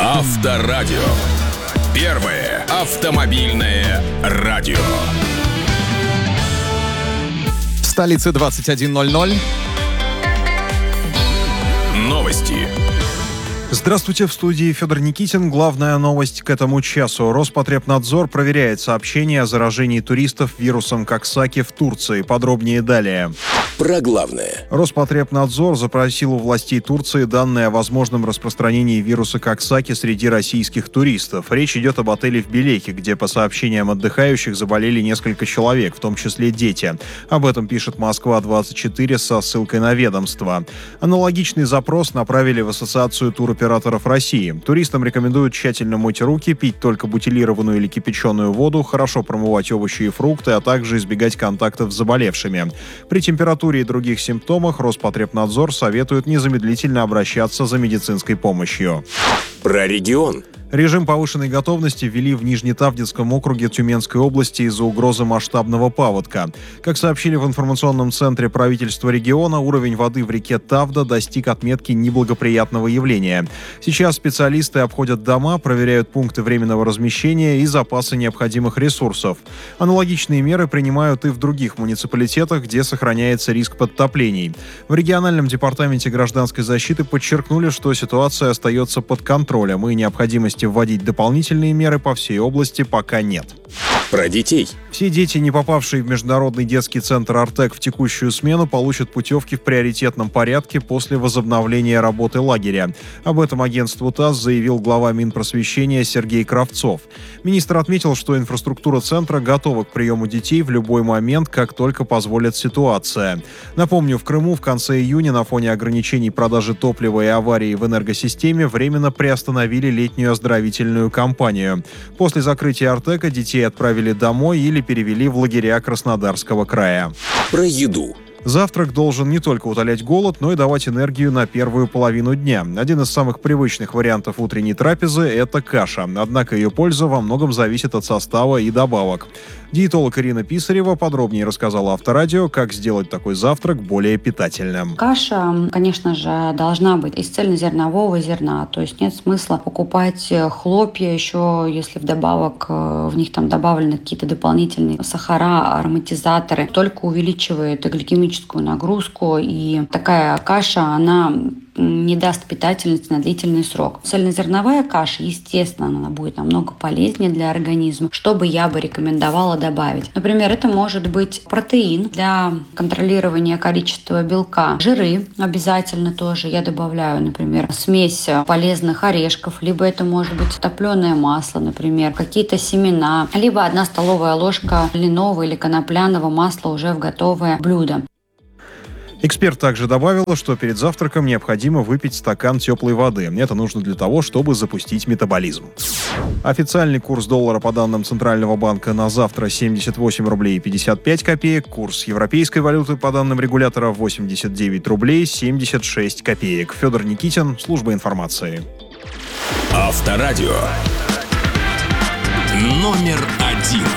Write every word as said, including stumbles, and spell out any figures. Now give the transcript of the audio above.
Авторадио. Первое автомобильное радио. В столице двадцать один ноль ноль. Новости. Здравствуйте, в студии Федор Никитин. Главная новость к этому часу. Роспотребнадзор проверяет сообщения о заражении туристов вирусом Коксаки в Турции. Подробнее далее. Про главное. Роспотребнадзор запросил у властей Турции данные о возможном распространении вируса Коксаки среди российских туристов. Речь идет об отеле в Белехе, где, по сообщениям отдыхающих, заболели несколько человек, в том числе дети. Об этом пишет Москва двадцать четыре со ссылкой на ведомство. Аналогичный запрос направили в Ассоциацию туроператоров России. Туристам рекомендуют тщательно мыть руки, пить только бутилированную или кипяченую воду, хорошо промывать овощи и фрукты, а также избегать контактов с заболевшими. При температуре и других симптомах Роспотребнадзор советует незамедлительно обращаться за медицинской помощью. Про регион. Режим повышенной готовности ввели в Нижнетавдинском округе Тюменской области из-за угрозы масштабного паводка. Как сообщили в информационном центре правительства региона, уровень воды в реке Тавда достиг отметки неблагоприятного явления. Сейчас специалисты обходят дома, проверяют пункты временного размещения и запасы необходимых ресурсов. Аналогичные меры принимают и в других муниципалитетах, где сохраняется риск подтоплений. В региональном департаменте гражданской защиты подчеркнули, что ситуация остается под контролем и необходимости вводить дополнительные меры по всей области пока нет. Про детей. Все дети, не попавшие в Международный детский центр «Артек» в текущую смену, получат путевки в приоритетном порядке после возобновления работы лагеря. Об этом агентству ТАСС заявил глава Минпросвещения Сергей Кравцов. Министр отметил, что инфраструктура центра готова к приему детей в любой момент, как только позволит ситуация. Напомню, в Крыму в конце июня на фоне ограничений продажи топлива и аварии в энергосистеме временно приостановили летнюю оздоровительную кампанию. После закрытия «Артека» детей отправили домой или перевели в лагеря Краснодарского края. Про еду. Завтрак должен не только утолять голод, но и давать энергию на первую половину дня. Один из самых привычных вариантов утренней трапезы – это каша. Однако ее польза во многом зависит от состава и добавок. Диетолог Ирина Писарева подробнее рассказала Авторадио, как сделать такой завтрак более питательным. Каша, конечно же, должна быть из цельнозернового зерна. То есть нет смысла покупать хлопья еще, если вдобавок в них там добавлены какие-то дополнительные сахара, ароматизаторы. Только увеличивает гликемическую нагрузку. И такая каша, она не даст питательности на длительный срок. Цельнозерновая каша, естественно, она будет намного полезнее для организма, что бы я бы рекомендовала добавить. Например, это может быть протеин для контролирования количества белка, жиры обязательно тоже я добавляю, например, смесь полезных орешков, либо это может быть топленое масло, например, какие-то семена, либо одна столовая ложка льняного или конопляного масла уже в готовое блюдо. Эксперт также добавила, что перед завтраком необходимо выпить стакан теплой воды. Это нужно для того, чтобы запустить метаболизм. Официальный курс доллара по данным Центрального банка на завтра семьдесят восемь рублей пятьдесят пять копеек. Курс европейской валюты по данным регулятора восемьдесят девять рублей семьдесят шесть копеек. Федор Никитин, служба информации. Авторадио. Номер один.